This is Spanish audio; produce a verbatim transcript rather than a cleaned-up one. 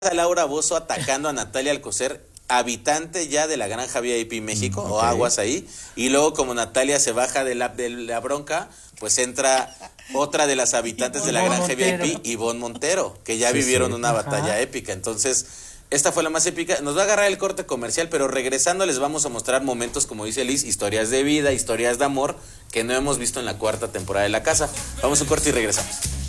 a Laura Bozzo atacando a Natalia Alcocer, habitante ya de la Granja V I P México, Mm, o ok. aguas ahí, y luego como Natalia se baja de la, de la bronca, pues entra otra de las habitantes de la Ivonne Granja V I P, Montero. Ivonne Montero, que ya Sí, vivieron sí. una Ajá. batalla épica. Entonces, esta fue la más épica. Nos va a agarrar el corte comercial, pero regresando les vamos a mostrar momentos, como dice Liz, historias de vida, historias de amor, que no hemos visto en la cuarta temporada de La Casa. Vamos a un corte y regresamos.